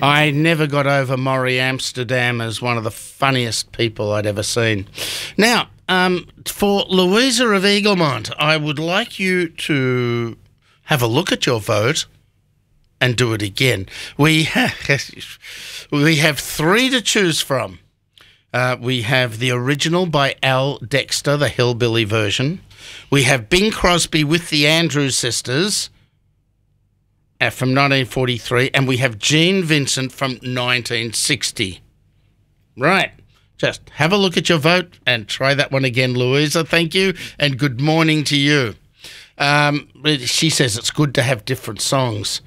I never got over Maury Amsterdam as one of the funniest people I'd ever seen. Now, for Louisa of Eaglemont, I would like you to have a look at your vote and do it again. We have three to choose from. We have the original by Al Dexter, the hillbilly version. We have Bing Crosby with the Andrews Sisters from 1943, and we have Gene Vincent from 1960. Right. Just have a look at your vote and try that one again, Louisa. Thank you, and good morning to you. She says it's good to have different songs.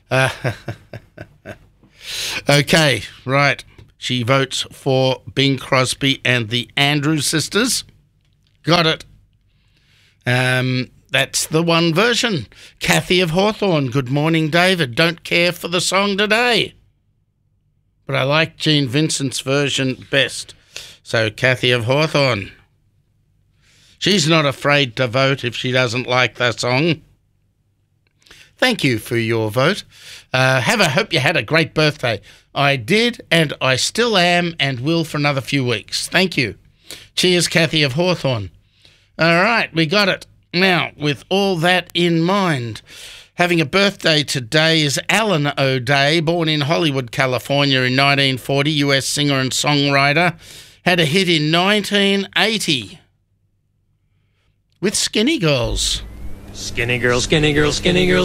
Okay, right. She votes for Bing Crosby and the Andrews Sisters. Got it. That's the one version. Kathy of Hawthorne, good morning, David. Don't care for the song today, but I like Gene Vincent's version best. So Kathy of Hawthorne. She's not afraid to vote if she doesn't like the song. Thank you for your vote. Hope you had a great birthday. I did, and I still am, and will for another few weeks. Thank you. Cheers, Kathy of Hawthorne. All right, we got it. Now, with all that in mind, having a birthday today is Alan O'Day, born in Hollywood, California in 1940, US singer and songwriter. Had a hit in 1980 with Skinny Girls. Skinny girl, skinny girl, skinny girl.